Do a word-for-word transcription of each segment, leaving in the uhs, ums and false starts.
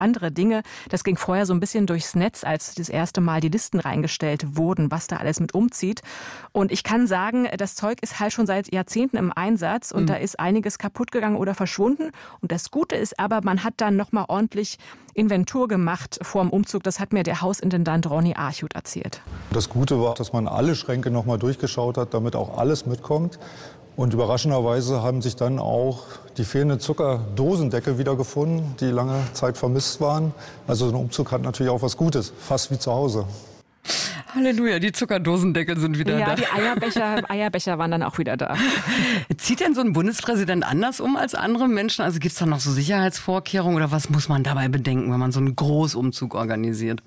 andere Dinge. Das ging vorher so ein bisschen durchs Netz, als das erste Mal die Listen reingestellt wurden, was da alles mit umzieht. Und ich kann sagen, das Zeug ist halt schon seit Jahrzehnten im Einsatz und mhm. da ist einiges kaputt gegangen oder verschwunden. Und das Gute ist aber, man hat dann nochmal ordentlich Inventur gemacht vor dem Umzug. Das hat mir der Hausintendant Ronny Archut erzählt. Das Gute war, dass man alle Schränke nochmal durchgeschaut hat, damit auch alles mitkommt. Und überraschenderweise haben sich dann auch die fehlenden Zuckerdosendeckel wiedergefunden, die lange Zeit vermisst waren. Also so ein Umzug hat natürlich auch was Gutes, fast wie zu Hause. Halleluja, die Zuckerdosendeckel sind wieder ja, da. Ja, die Eierbecher, Eierbecher waren dann auch wieder da. Zieht denn so ein Bundespräsident anders um als andere Menschen? Also gibt es da noch so Sicherheitsvorkehrungen oder was muss man dabei bedenken, wenn man so einen Großumzug organisiert?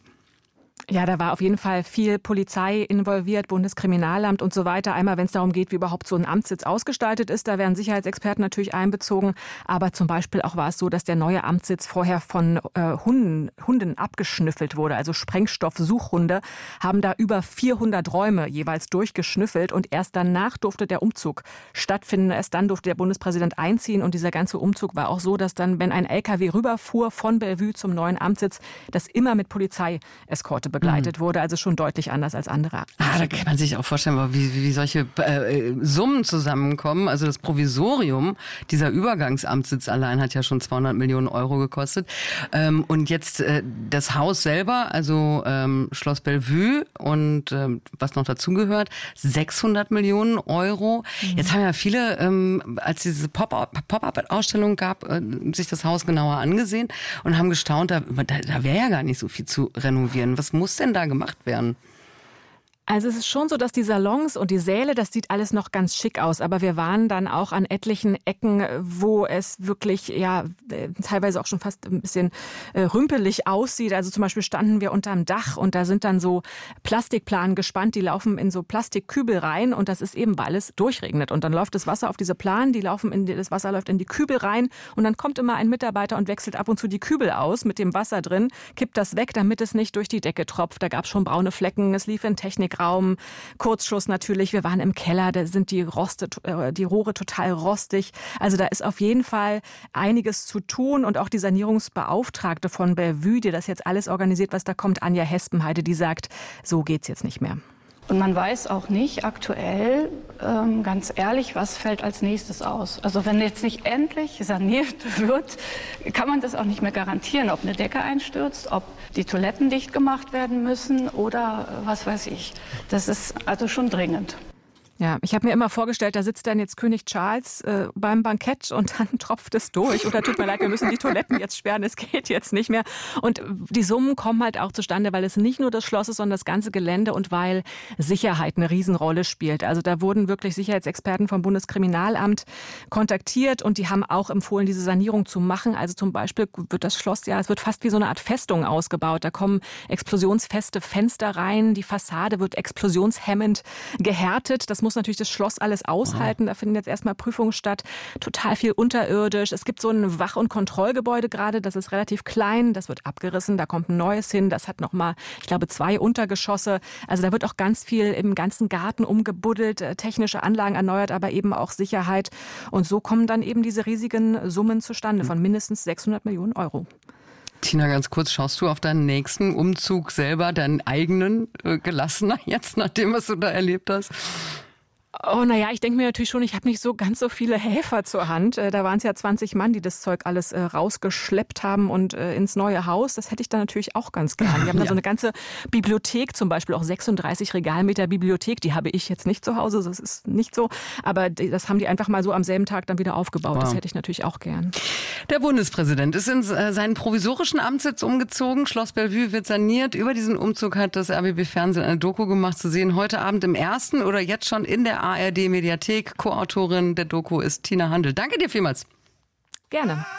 Ja, da war auf jeden Fall viel Polizei involviert, Bundeskriminalamt und so weiter. Einmal, wenn es darum geht, wie überhaupt so ein Amtssitz ausgestaltet ist, da werden Sicherheitsexperten natürlich einbezogen. Aber zum Beispiel auch war es so, dass der neue Amtssitz vorher von äh, Hunden, Hunden abgeschnüffelt wurde. Also Sprengstoffsuchhunde haben da über vierhundert Räume jeweils durchgeschnüffelt. Und erst danach durfte der Umzug stattfinden. Erst dann durfte der Bundespräsident einziehen. Und dieser ganze Umzug war auch so, dass dann, wenn ein L K W rüberfuhr von Bellevue zum neuen Amtssitz, das immer mit Polizeieskorte begleitet wurde, also schon deutlich anders als andere. Ah, da kann man sich auch vorstellen, wie, wie solche äh, Summen zusammenkommen. Also das Provisorium, dieser Übergangsamtssitz allein hat ja schon zweihundert Millionen Euro gekostet. Ähm, und jetzt äh, das Haus selber, also ähm, Schloss Bellevue und ähm, was noch dazugehört, sechshundert Millionen Euro. Mhm. Jetzt haben ja viele, ähm, als diese Pop-up-Ausstellung gab, äh, sich das Haus genauer angesehen und haben gestaunt, da, da, da wäre ja gar nicht so viel zu renovieren. Was muss denn da gemacht werden? Also es ist schon so, dass die Salons und die Säle, das sieht alles noch ganz schick aus. Aber wir waren dann auch an etlichen Ecken, wo es wirklich ja teilweise auch schon fast ein bisschen äh, rümpelig aussieht. Also zum Beispiel standen wir unterm Dach und da sind dann so Plastikplanen gespannt, die laufen in so Plastikkübel rein und das ist eben, weil es durchregnet. Und dann läuft das Wasser auf diese Planen, die laufen in die, das Wasser läuft in die Kübel rein und dann kommt immer ein Mitarbeiter und wechselt ab und zu die Kübel aus mit dem Wasser drin, kippt das weg, damit es nicht durch die Decke tropft. Da gab es schon braune Flecken, es lief in Technik Raum, Kurzschluss natürlich. Wir waren im Keller, da sind die Roste, die Rohre total rostig. Also da ist auf jeden Fall einiges zu tun und auch die Sanierungsbeauftragte von Bellevue, die das jetzt alles organisiert, was da kommt, Anja Hespenheide, die sagt, so geht's jetzt nicht mehr. Und man weiß auch nicht aktuell, ähm, ganz ehrlich, was fällt als nächstes aus. Also wenn jetzt nicht endlich saniert wird, kann man das auch nicht mehr garantieren, ob eine Decke einstürzt, ob die Toiletten dicht gemacht werden müssen oder was weiß ich. Das ist also schon dringend. Ja, ich habe mir immer vorgestellt, da sitzt dann jetzt König Charles äh, beim Bankett und dann tropft es durch. Oder tut mir leid, wir müssen die Toiletten jetzt sperren, es geht jetzt nicht mehr. Und die Summen kommen halt auch zustande, weil es nicht nur das Schloss ist, sondern das ganze Gelände und weil Sicherheit eine Riesenrolle spielt. Also da wurden wirklich Sicherheitsexperten vom Bundeskriminalamt kontaktiert und die haben auch empfohlen, diese Sanierung zu machen. Also zum Beispiel wird das Schloss, ja, es wird fast wie so eine Art Festung ausgebaut. Da kommen explosionsfeste Fenster rein, die Fassade wird explosionshemmend gehärtet. Das muss natürlich das Schloss alles aushalten. Da finden jetzt erstmal Prüfungen statt. Total viel unterirdisch. Es gibt so ein Wach- und Kontrollgebäude gerade. Das ist relativ klein. Das wird abgerissen. Da kommt ein neues hin. Das hat nochmal, ich glaube, zwei Untergeschosse. Also da wird auch ganz viel im ganzen Garten umgebuddelt, technische Anlagen erneuert, aber eben auch Sicherheit. Und so kommen dann eben diese riesigen Summen zustande von mindestens sechshundert Millionen Euro. Tina, ganz kurz, schaust du auf deinen nächsten Umzug selber, deinen eigenen, äh, gelassener jetzt, nachdem was du da erlebt hast? Oh, naja, ich denke mir natürlich schon, ich habe nicht so ganz so viele Helfer zur Hand. Da waren es ja zwanzig Mann, die das Zeug alles äh, rausgeschleppt haben und äh, ins neue Haus. Das hätte ich dann natürlich auch ganz gern. Wir haben ja. da so eine ganze Bibliothek, zum Beispiel auch sechsunddreißig Regalmeter Bibliothek. Die habe ich jetzt nicht zu Hause, das ist nicht so. Aber die, das haben die einfach mal so am selben Tag dann wieder aufgebaut. Wow. Das hätte ich natürlich auch gern. Der Bundespräsident ist in seinen provisorischen Amtssitz umgezogen. Schloss Bellevue wird saniert. Über diesen Umzug hat das R B B-Fernsehen eine Doku gemacht, zu sehen heute Abend im ersten oder jetzt schon in der A R D-Mediathek. Co-Autorin der Doku ist Tina Handel. Danke dir vielmals. Gerne.